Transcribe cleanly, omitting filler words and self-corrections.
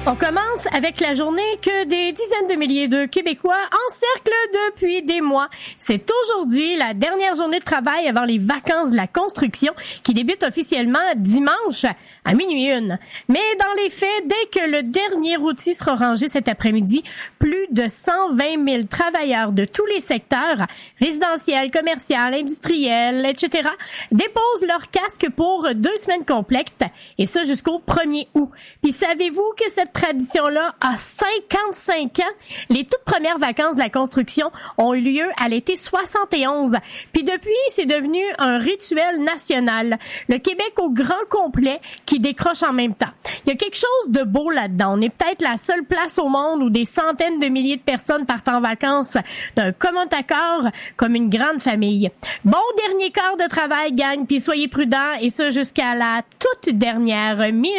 On commence avec la journée que des dizaines de milliers de Québécois encerclent depuis des mois. C'est aujourd'hui la dernière journée de travail avant les vacances de la construction qui débutent officiellement dimanche à minuit 1. Mais dans les faits, dès que le dernier outil sera rangé cet après-midi, plus de 120 000 travailleurs de tous les secteurs, résidentiels, commercial, industriels, etc., déposent leur casque pour 2 semaines complètes, et ça jusqu'au 1er août. Puis savez-vous que cette tradition-là a 55 ans? Les toutes premières vacances de la construction ont eu lieu à l'été 71. Puis depuis, c'est devenu un rituel national. Le Québec au grand complet qui décroche en même temps. Il y a quelque chose de beau là-dedans. On est peut-être la seule place au monde où des centaines de milliers de personnes partent en vacances d'un commun accord comme une grande famille. Bon dernier quart de travail, gang, puis soyez prudents, et ça jusqu'à la toute dernière minute.